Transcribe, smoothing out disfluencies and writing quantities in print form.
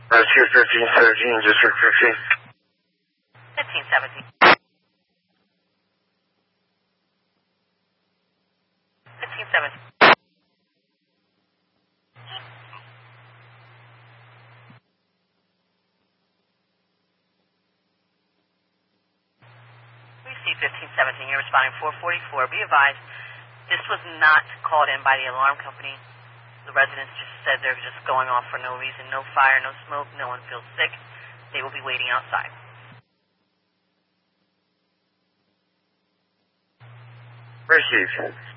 1517, District 15. 1517. 1517. Received 1517. You're responding 444. Be advised, this was not called in by the alarm company. The residents just said they're just going off for no reason. No fire, no smoke, no one feels sick. They will be waiting outside. Received.